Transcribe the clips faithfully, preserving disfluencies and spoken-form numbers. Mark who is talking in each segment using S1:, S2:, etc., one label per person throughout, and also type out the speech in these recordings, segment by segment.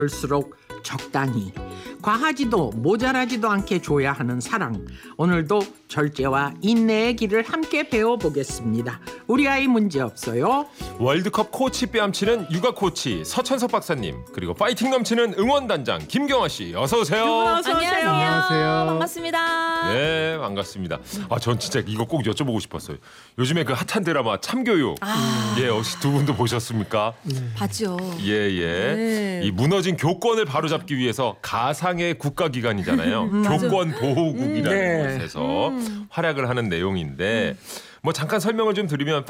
S1: 볼수록 적당히, 과하지도 모자라지도 않게 줘야 하는 사랑. 오늘도 절제와 인내의 길을 함께 배워보겠습니다. 우리 아이 문제없어요.
S2: 월드컵 코치 뺨치는 육아 코치 서천석 박사님, 그리고 파이팅 넘치는 응원단장 김경아 씨, 어서 오세요.
S1: 어서 오세요.
S3: 안녕하세요.
S4: 안녕하세요.
S3: 반갑습니다.
S2: 네, 반갑습니다. 아, 전 진짜 이거 꼭 여쭤보고 싶었어요. 요즘에 그 핫한 드라마 참교육,
S3: 아.
S2: 예, 혹시 두 분도 보셨습니까?
S3: 봤죠.
S2: 예, 예.
S3: 네.
S2: 이 무너진 교권을 바로잡기 위해서 가상의 국가기관이잖아요. 교권 보호국이라는
S1: 네.
S2: 곳에서 활약을 하는 내용인데, 뭐 잠깐 설명을 좀 드리면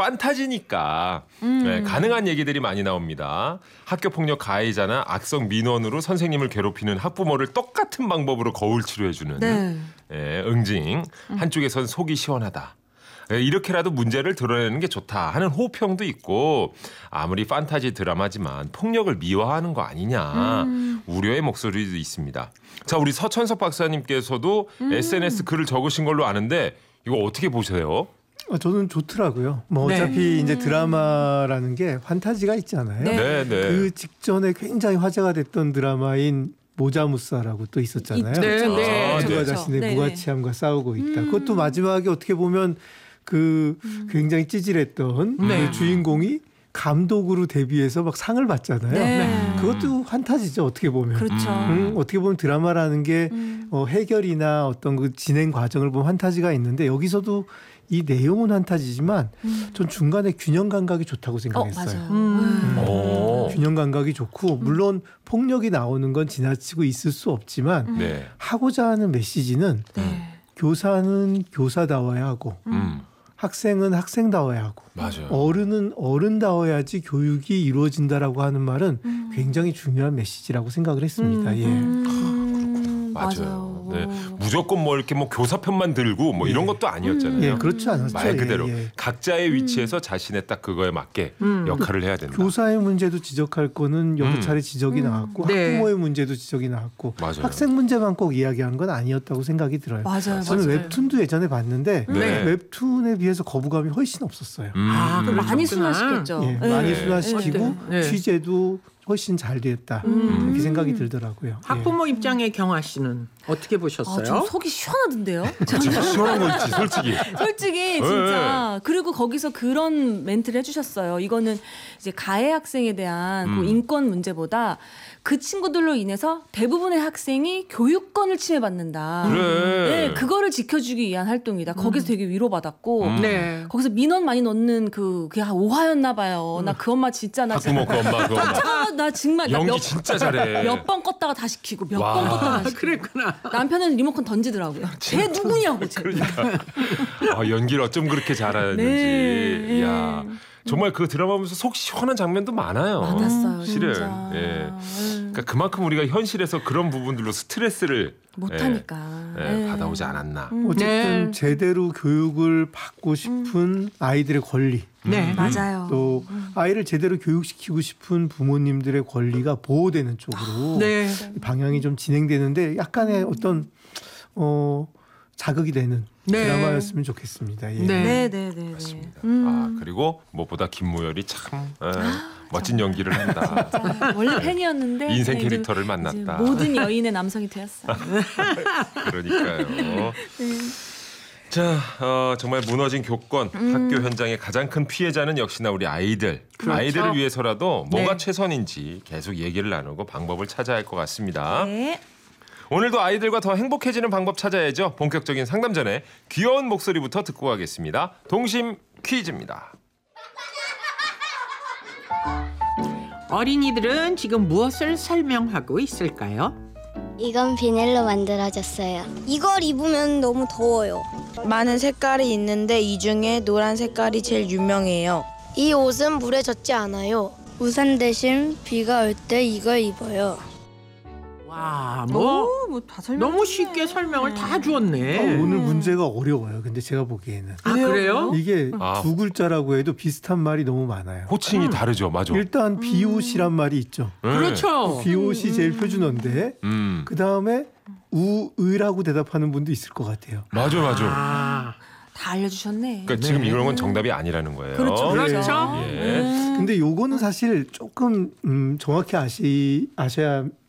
S2: 판타지니까 네, 가능한 얘기들이 많이 나옵니다. 학교 폭력 가해자나 악성 민원으로 선생님을 괴롭히는 학부모를 똑같은 방법으로 거울 치료해주는
S3: 네.
S2: 예, 응징. 한쪽에선 속이 시원하다. 예, 이렇게라도 문제를 드러내는 게 좋다 하는 호평도 있고, 아무리 판타지 드라마지만 폭력을 미화하는 거 아니냐
S3: 음.
S2: 우려의 목소리도 있습니다. 자, 우리 서천석 박사님께서도
S3: 음.
S2: 에스엔에스 글을 적으신 걸로 아는데 이거 어떻게 보세요?
S4: 어, 저는 좋더라고요. 뭐
S1: 네.
S4: 어차피 이제 드라마라는 게 판타지가 있잖아요.
S3: 네.
S2: 네, 네.
S4: 그 직전에 굉장히 화제가 됐던 드라마인 모자무사라고 또 있었잖아요.
S1: 네, 네.
S2: 아,
S4: 누가
S2: 네.
S4: 자신의
S3: 네네.
S4: 무가치함과 싸우고 있다. 그것도 마지막에 어떻게 보면 그 굉장히 찌질했던
S1: 네.
S4: 그 주인공이 감독으로 데뷔해서 막 상을 받잖아요.
S3: 네.
S4: 그것도 판타지죠, 어떻게 보면.
S3: 그렇죠.
S4: 음, 어떻게 보면 드라마라는 게
S3: 음.
S4: 어, 해결이나 어떤 그 진행 과정을 보면 판타지가 있는데, 여기서도 이 내용은 판타지지만 전 중간에 균형 감각이 좋다고
S3: 어,
S4: 생각했어요.
S3: 맞아요.
S1: 음.
S3: 네.
S2: 오.
S4: 균형 감각이 좋고, 물론 폭력이 나오는 건 지나치고 있을 수 없지만
S2: 네.
S4: 하고자 하는 메시지는
S3: 네.
S4: 교사는 교사다워야 하고
S2: 음.
S4: 학생은 학생다워야 하고
S2: 맞아요.
S4: 어른은 어른다워야지 교육이 이루어진다라고 하는 말은 굉장히 중요한 메시지라고 생각을 했습니다. 예.
S3: 음,
S2: 맞아요. 네.
S3: 맞아요.
S2: 무조건 뭐 이렇게 뭐 교사 편만 들고 뭐 이런 것도 아니었잖아요.
S4: 예, 그렇지 않았죠.
S2: 말 그대로
S4: 예, 예.
S2: 각자의 위치에서 자신의 딱 그거에 맞게
S1: 음.
S2: 역할을 해야 된다.
S4: 교사의 문제도 지적할 거는 여러
S2: 음.
S4: 차례 지적이 나왔고,
S1: 네.
S4: 학부모의 문제도 지적이 나왔고,
S2: 맞아요.
S4: 학생 문제만 꼭 이야기한 건 아니었다고 생각이 들어요.
S3: 맞아요.
S4: 저는
S3: 맞아요.
S4: 웹툰도 예전에 봤는데
S2: 네.
S4: 웹툰에 비해서 거부감이 훨씬 없었어요.
S2: 음.
S1: 아, 그럼
S3: 많이
S1: 그렇구나.
S3: 순화시켰죠.
S4: 예,
S3: 네.
S4: 많이
S2: 네.
S4: 순화시키고
S1: 네.
S4: 취재도 훨씬 잘 됐다.
S3: 음.
S4: 이렇게 생각이 들더라고요.
S1: 학부모 입장의 경아 씨는 어떻게
S3: 아,
S1: 보셨어요?
S3: 저 속이 시원하던데요?
S2: 진짜 시원한 거 있지, 솔직히.
S3: 솔직히 진짜. 그리고 거기서 그런 멘트를 해주셨어요. 이거는 이제 가해 학생에 대한
S2: 음.
S3: 그 인권 문제보다 그 친구들로 인해서 대부분의 학생이 교육권을 침해받는다.
S2: 그래.
S3: 네, 그거를 지켜주기 위한 활동이다. 거기서 되게 위로받았고.
S2: 음.
S1: 네.
S3: 거기서 민원 많이 넣는 그 그게 한 오화였나 봐요. 나 그 엄마 진짜 나
S2: 학부모 그 엄마 그 엄마.
S3: 아, 나 정말 나
S2: 연기
S3: 몇,
S2: 진짜 잘해.
S3: 몇 번 껐다가 다시 키고 몇
S2: 와.
S3: 번 껐다가
S1: 아,
S3: 다시 키고.
S1: 그랬구나.
S3: 남편은 리모컨 던지더라고요. 쟤 누구냐고 쟤.
S2: 그러니까 아, 연기를 어쩜 그렇게 잘하는지.
S3: 네.
S2: 이야. 정말 그 드라마 보면서 속 시원한 장면도 많아요.
S3: 많았어요,
S2: 실은.
S3: 진짜.
S2: 예.
S3: 음.
S2: 그러니까 그만큼 우리가 현실에서 그런 부분들로 스트레스를
S3: 못하니까.
S2: 예, 예,
S3: 네.
S2: 받아오지 않았나.
S4: 어쨌든
S1: 네.
S4: 제대로 교육을 받고 싶은 아이들의 권리,
S1: 네.
S3: 맞아요.
S4: 또 아이를 제대로 교육시키고 싶은 부모님들의 권리가 보호되는 쪽으로
S1: 네.
S4: 방향이 좀 진행되는데, 약간의 어떤 어, 자극이 되는
S1: 네.
S4: 드라마였으면 좋겠습니다. 예.
S1: 네.
S3: 네, 네, 네,
S2: 맞습니다.
S3: 네.
S2: 아, 그리고 무엇보다 김무열이 참 예, 멋진 연기를 한다.
S3: 진짜 원래 팬이었는데
S2: 인생
S3: 이제-
S2: 캐릭터를
S3: 이제
S2: 만났다.
S3: 모든 여인의 남성이 되었어요.
S2: 그러니까요. 자, 어, 정말 무너진 교권, 학교 현장의 가장 큰 피해자는 역시나 우리 아이들.
S1: 그렇죠.
S2: 아이들을 위해서라도 뭐가
S1: 네.
S2: 최선인지 계속 얘기를 나누고 방법을 찾아야 할 것 같습니다.
S3: 네.
S2: 오늘도 아이들과 더 행복해지는 방법 찾아야죠. 본격적인 상담 전에 귀여운 목소리부터 듣고 가겠습니다. 동심 퀴즈입니다.
S1: 어린이들은 지금 무엇을 설명하고 있을까요?
S5: 이건 비닐로 만들어졌어요.
S6: 이걸 입으면 너무 더워요.
S7: 많은 색깔이 있는데 이 중에 노란 색깔이 제일 유명해요.
S6: 이 옷은 물에 젖지 않아요. 우산 대신 비가 올 때 이걸 입어요.
S1: 와, 뭐
S3: 뭐다 설명.
S1: 너무 쉽게 설명을 다 주었네.
S4: 어, 오늘 문제가 어려워요. 근데 제가 보기에는
S1: 아, 그래요?
S4: 이게
S2: 아.
S4: 두 글자라고 해도 비슷한 말이 너무 많아요.
S2: 호칭이 다르죠. 맞아.
S4: 일단 비옷이란 말이 있죠.
S2: 네.
S1: 그렇죠.
S4: 비옷이 제일 표준어인데,
S2: 음.
S4: 그 다음에 우의라고 대답하는 분도 있을 것 같아요.
S2: 맞아, 맞아.
S1: 아,
S3: 다 알려주셨네.
S2: 그러니까 지금 이런 건 정답이 아니라는 거예요.
S3: 그렇죠.
S1: 그렇죠.
S2: 예.
S3: 음.
S4: 근데 요거는 사실 조금 음, 정확히 아시 아셔야